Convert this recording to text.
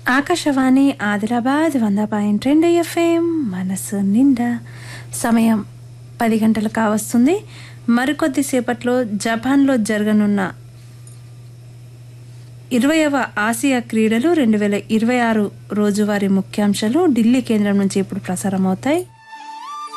Akashvani Adilabad 100.2 FM మనసు నిండా. సమయం 10 గంటలు కావస్తుంది. మరికొద్దిసేపట్లో జపాన్లో జరగనున్న 20వ ఆసియా క్రీడలు 2026 రోజువారీ ముఖ్యాంశాలు ఢిల్లీ కేంద్రం నుంచి ఇప్పుడు ప్రసారం అవుతాయి.